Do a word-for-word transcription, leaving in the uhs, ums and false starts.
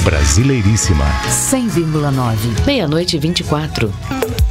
Brasileiríssima. cem vírgula nove. Meia-noite e vinte e quatro.